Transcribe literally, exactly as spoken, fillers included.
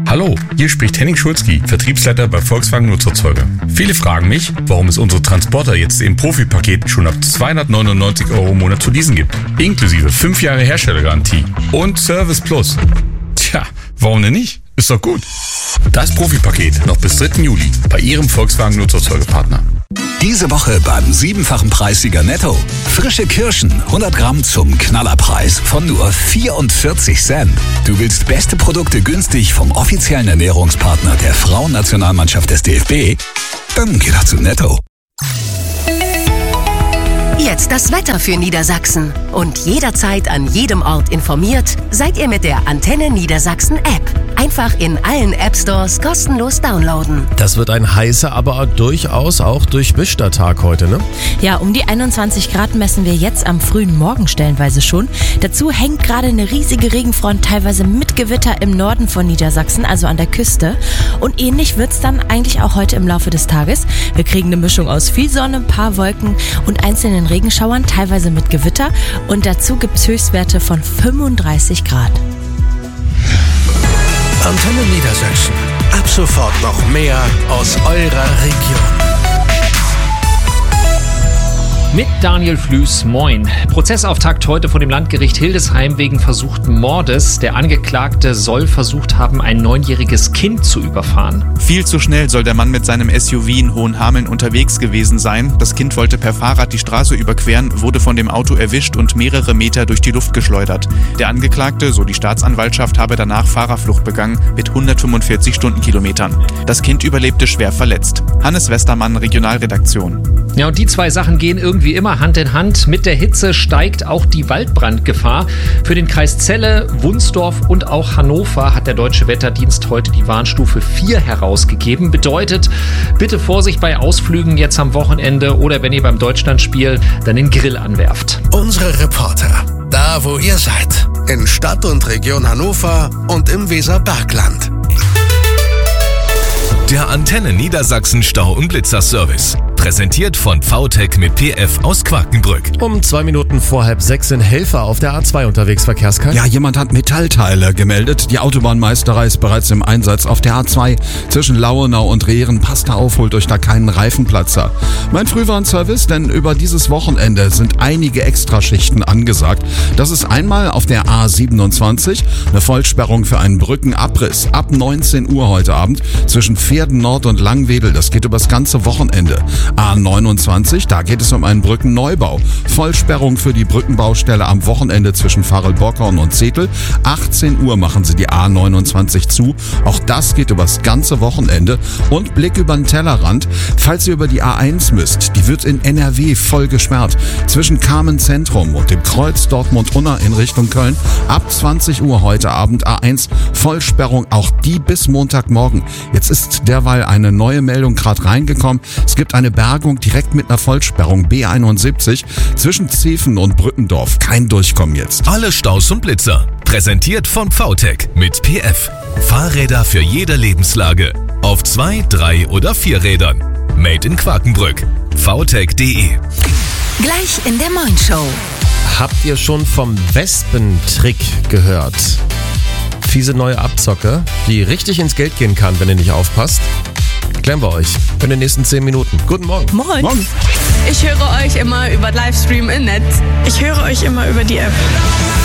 Hallo, hier spricht Henning Schulzki, Vertriebsleiter bei Volkswagen Nutzerzeuger. Viele fragen mich, warum es unsere Transporter jetzt im Profi-Paket schon ab zweihundertneunundneunzig Euro im Monat zu leasen gibt. Inklusive fünf Jahre Herstellergarantie und Service Plus. Tja, warum denn nicht? Ist doch gut. Das Profi-Paket noch bis dritten Juli bei Ihrem Volkswagen Nutzerzeugerpartner. Diese Woche beim siebenfachen Preissieger Netto. Frische Kirschen, hundert Gramm zum Knallerpreis von nur vierundvierzig Cent. Du willst beste Produkte günstig vom offiziellen Ernährungspartner der Frauennationalmannschaft des D F B? Dann geh doch zu Netto. Jetzt das Wetter für Niedersachsen. Und jederzeit an jedem Ort informiert, seid ihr mit der Antenne Niedersachsen App. Einfach in allen App-Stores kostenlos downloaden. Das wird ein heißer, aber durchaus auch durchmischter Tag heute, ne? Ja, um die einundzwanzig Grad messen wir jetzt am frühen Morgen stellenweise schon. Dazu hängt gerade eine riesige Regenfront, teilweise mit Gewitter im Norden von Niedersachsen, also an der Küste. Und ähnlich wird's dann eigentlich auch heute im Laufe des Tages. Wir kriegen eine Mischung aus viel Sonne, ein paar Wolken und einzelnen Regenschauern, teilweise mit Gewitter. Und dazu gibt's Höchstwerte von fünfunddreißig Grad. Antenne Niedersachsen. Ab sofort noch mehr aus eurer Region. Mit Daniel Flüß, moin. Prozessauftakt heute vor dem Landgericht Hildesheim wegen versuchten Mordes. Der Angeklagte soll versucht haben, ein neunjähriges Kind zu überfahren. Viel zu schnell soll der Mann mit seinem S U V in Hohenhameln unterwegs gewesen sein. Das Kind wollte per Fahrrad die Straße überqueren, wurde von dem Auto erwischt und mehrere Meter durch die Luft geschleudert. Der Angeklagte, so die Staatsanwaltschaft, habe danach Fahrerflucht begangen mit hundertfünfundvierzig Stundenkilometern. Das Kind überlebte schwer verletzt. Hannes Westermann, Regionalredaktion. Ja, und die zwei Sachen gehen irgendwie wie immer Hand in Hand. Mit der Hitze steigt auch die Waldbrandgefahr. Für den Kreis Celle, Wunsdorf und auch Hannover hat der Deutsche Wetterdienst heute die Warnstufe vier herausgegeben. Bedeutet, bitte Vorsicht bei Ausflügen jetzt am Wochenende oder wenn ihr beim Deutschlandspiel dann den Grill anwerft. Unsere Reporter, da wo ihr seid, in Stadt und Region Hannover und im Weserbergland. Der Antenne Niedersachsen Stau- und Blitzerservice. Präsentiert von V T E C mit P F aus Quakenbrück. Um zwei Minuten vor halb sechs sind Helfer auf der A zwei unterwegs, Verkehrskalt. Ja, jemand hat Metallteile gemeldet. Die Autobahnmeisterei ist bereits im Einsatz auf der A zwei zwischen Lauenau und Rehren. Passt da auf, holt euch da keinen Reifenplatzer. Mein Frühwarnservice, denn über dieses Wochenende sind einige Extraschichten angesagt. Das ist einmal auf der A siebenundzwanzig, eine Vollsperrung für einen Brückenabriss ab neunzehn Uhr heute Abend zwischen Pferden Nord und Langwedel. Das geht übers ganze Wochenende. A neunundzwanzig, da geht es um einen Brückenneubau. Vollsperrung für die Brückenbaustelle am Wochenende zwischen Farel-Bockhorn und Zetel. achtzehn Uhr machen sie die A neunundzwanzig zu. Auch das geht übers ganze Wochenende. Und Blick über den Tellerrand. Falls ihr über die A eins müsst, die wird in N R W voll gesperrt. Zwischen Kamen Zentrum und dem Kreuz Dortmund-Unna in Richtung Köln. Ab zwanzig Uhr heute Abend A eins. Vollsperrung, auch die bis Montagmorgen. Jetzt ist derweil eine neue Meldung gerade reingekommen. Es gibt eine Bergung direkt mit einer Vollsperrung B einundsiebzig zwischen Zeven und Brückendorf. Kein Durchkommen jetzt. Alle Staus und Blitzer. Präsentiert von V T E C mit P F. Fahrräder für jede Lebenslage. Auf zwei, drei oder vier Rädern. Made in Quakenbrück. V T E C punkt de. Gleich in der Moin Show. Habt ihr schon vom Wespentrick gehört? Fiese neue Abzocke, die richtig ins Geld gehen kann, wenn ihr nicht aufpasst. Klären wir euch in den nächsten zehn Minuten. Guten Morgen. Moin. Morgen. Ich höre euch immer über Livestream im Netz. Ich höre euch immer über die App.